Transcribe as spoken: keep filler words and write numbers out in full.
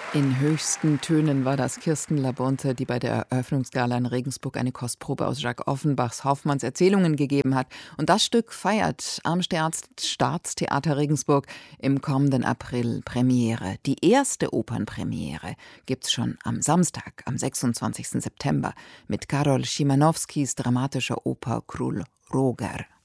In höchsten Tönen war das Kirsten Labonte, die bei der Eröffnungsgala in Regensburg eine Kostprobe aus Jacques Offenbachs Hoffmanns Erzählungen gegeben hat. Und das Stück feiert am Staatstheater Regensburg im kommenden April Premiere. Die erste Opernpremiere gibt's schon am Samstag, am sechsundzwanzigsten September, mit Karol Szymanowskis dramatischer Oper Król Róger.